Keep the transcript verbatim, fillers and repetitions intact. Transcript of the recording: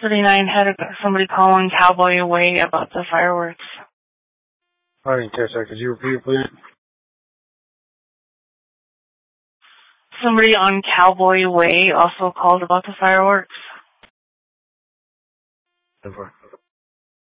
thirty-nine had a, somebody call on Cowboy Way about the fireworks. I didn't catch that. Could you repeat it, please? Somebody on Cowboy Way also called about the fireworks. Over.